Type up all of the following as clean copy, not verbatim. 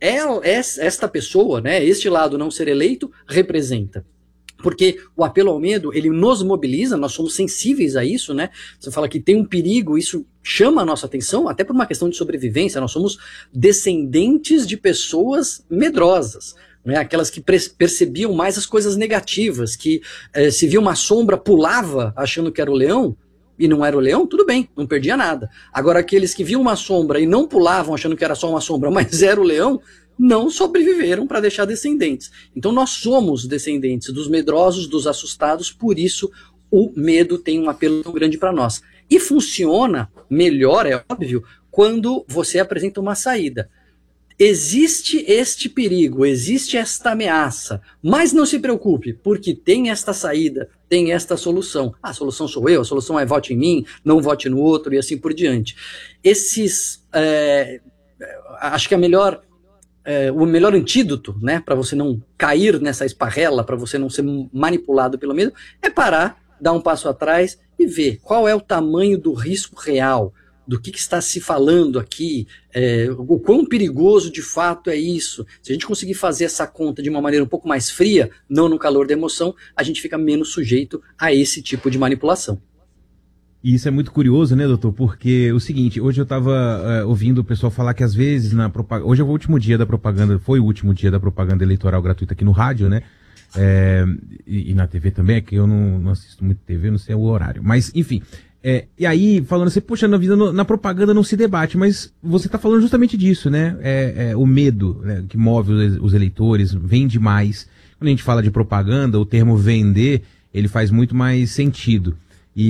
esta pessoa, né, este lado não ser eleito, representa. Porque o apelo ao medo, ele nos mobiliza, nós somos sensíveis a isso, né? Você fala que tem um perigo, isso chama a nossa atenção, até por uma questão de sobrevivência. Nós somos descendentes de pessoas medrosas, né? Aquelas que percebiam mais as coisas negativas, que se via uma sombra, pulava achando que era o leão, e não era o leão, tudo bem, não perdia nada. Agora, aqueles que viam uma sombra e não pulavam achando que era só uma sombra, mas era o leão, não sobreviveram para deixar descendentes. Então nós somos descendentes dos medrosos, dos assustados, por isso o medo tem um apelo tão grande para nós. E funciona melhor, é óbvio, quando você apresenta uma saída. Existe este perigo, existe esta ameaça, mas não se preocupe, porque tem esta saída, tem esta solução. A solução sou eu, a solução é vote em mim, não vote no outro e assim por diante. Acho que o melhor antídoto, né, para você não cair nessa esparrela, para você não ser manipulado pelo medo, é parar, dar um passo atrás e ver qual é o tamanho do risco real, do que está se falando aqui, o quão perigoso de fato é isso. Se a gente conseguir fazer essa conta de uma maneira um pouco mais fria, não no calor da emoção, a gente fica menos sujeito a esse tipo de manipulação. E isso é muito curioso, né, doutor? Porque o seguinte, hoje eu estava ouvindo o pessoal falar que às vezes na propaganda... Hoje é o último dia da propaganda, foi o último dia da propaganda eleitoral gratuita aqui no rádio, né? E na TV também, é que eu não assisto muito TV, não sei o horário. Mas, enfim, e aí falando assim, poxa, na propaganda não se debate, mas você está falando justamente disso, né? O medo, né, que move os eleitores, vende mais. Quando a gente fala de propaganda, o termo vender, ele faz muito mais sentido.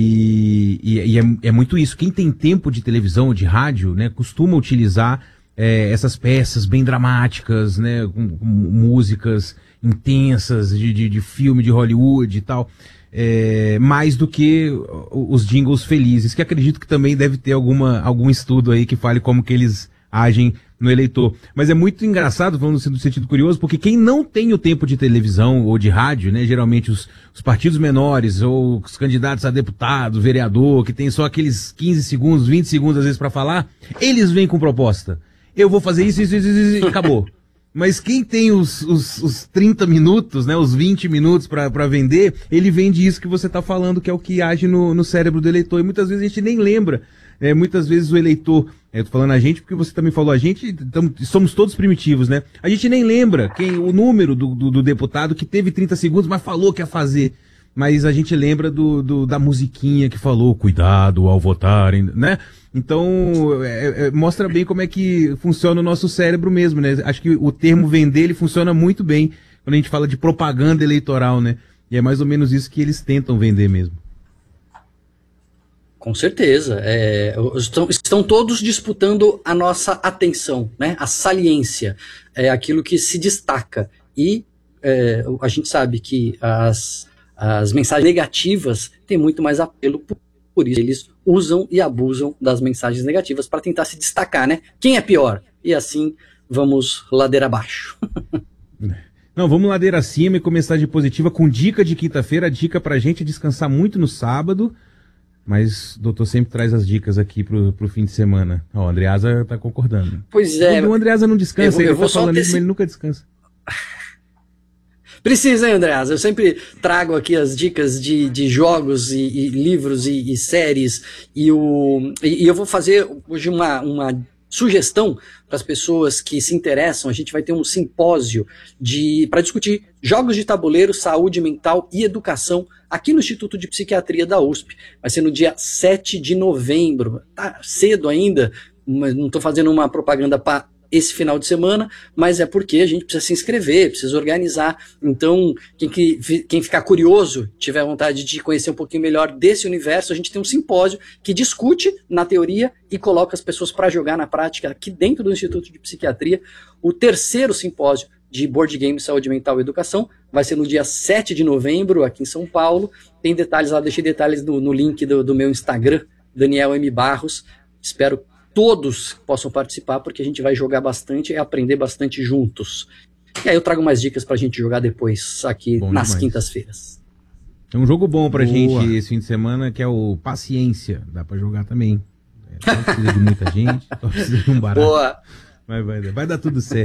E é muito isso. Quem tem tempo de televisão ou de rádio, né, costuma utilizar essas peças bem dramáticas, né, com músicas intensas de filme de Hollywood e tal, mais do que os jingles felizes, que acredito que também deve ter algum estudo aí que fale como que eles agem no eleitor. Mas é muito engraçado, falando no sentido curioso, porque quem não tem o tempo de televisão ou de rádio, né, geralmente os partidos menores ou os candidatos a deputado, vereador, que tem só aqueles 15 segundos, 20 segundos às vezes para falar, eles vêm com proposta. Eu vou fazer isso e acabou. Mas quem tem os 30 minutos, né, os 20 minutos para vender, ele vende isso que você está falando, que é o que age no cérebro do eleitor. E muitas vezes a gente nem lembra. Muitas vezes o eleitor, eu tô falando a gente porque você também falou a gente, somos todos primitivos, né? A gente nem lembra o número do deputado que teve 30 segundos, mas falou que ia fazer. Mas a gente lembra da musiquinha que falou, cuidado ao votarem, né? Então, mostra bem como é que funciona o nosso cérebro mesmo, né? Acho que o termo vender, ele funciona muito bem quando a gente fala de propaganda eleitoral, né? E é mais ou menos isso que eles tentam vender mesmo. Com certeza. Estão todos disputando a nossa atenção, né? A saliência, aquilo que se destaca. E a gente sabe que as mensagens negativas têm muito mais apelo, por isso eles usam e abusam das mensagens negativas para tentar se destacar, né? Quem é pior? E assim vamos ladeira abaixo. Não, vamos ladeira acima e começar de positiva com dica de quinta-feira. A dica pra gente é descansar muito no sábado. Mas o doutor sempre traz as dicas aqui pro fim de semana. Ó, o Andreasa tá concordando. Pois é. O Andreasa não descansa, ele tá falando isso, mas ele nunca descansa. Precisa, hein, Andreasa? Eu sempre trago aqui as dicas de jogos e livros e séries. E eu vou fazer hoje uma sugestão para as pessoas que se interessam. A gente vai ter um simpósio para discutir jogos de tabuleiro, saúde mental e educação aqui no Instituto de Psiquiatria da USP. Vai ser no dia 7 de novembro. Tá cedo ainda, mas não estou fazendo uma propaganda para esse final de semana, mas é porque a gente precisa se inscrever, precisa organizar. Então, quem ficar curioso, tiver vontade de conhecer um pouquinho melhor desse universo, a gente tem um simpósio que discute na teoria e coloca as pessoas para jogar na prática aqui dentro do Instituto de Psiquiatria. O terceiro simpósio de Board Game, Saúde Mental e Educação vai ser no dia 7 de novembro, aqui em São Paulo. Tem detalhes lá, deixei detalhes no link do meu Instagram, Daniel M. Barros. Espero todos possam participar, porque a gente vai jogar bastante e aprender bastante juntos. E aí eu trago mais dicas pra gente jogar depois, aqui bom nas demais. quintas-feiras. É um jogo bom pra gente esse fim de semana, que é o Paciência. Dá pra jogar também. Não precisa de muita gente, só precisa de um barato. Boa! Vai dar tudo certo.